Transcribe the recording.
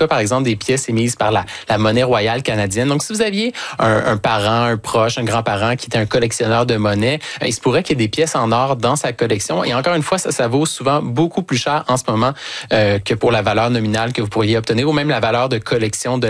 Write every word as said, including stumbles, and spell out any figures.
cas, par exemple, des pièces émises par la, la monnaie royale canadienne. Donc, si vous aviez un, un parent, un proche, un grand-parent qui était un collectionneur de monnaie, il se pourrait qu'il y ait des pièces en or dans sa collection. Et encore une fois, ça, ça vaut souvent beaucoup plus cher en ce moment euh, que pour la valeur nominale que vous pourriez obtenir ou même la valeur de collection de